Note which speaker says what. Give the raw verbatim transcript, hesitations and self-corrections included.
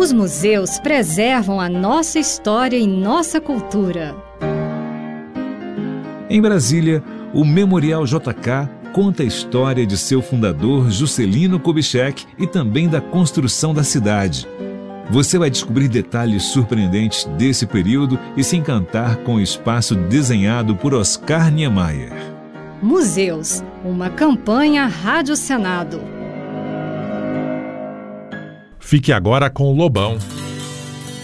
Speaker 1: Os museus preservam a nossa história e nossa cultura.
Speaker 2: Em Brasília, o Memorial J K conta a história de seu fundador, Juscelino Kubitschek, e também da construção da cidade. Você vai descobrir detalhes surpreendentes desse período e se encantar com o espaço desenhado por Oscar Niemeyer.
Speaker 1: Museus, uma campanha Rádio Senado.
Speaker 3: Fique agora com o Lobão.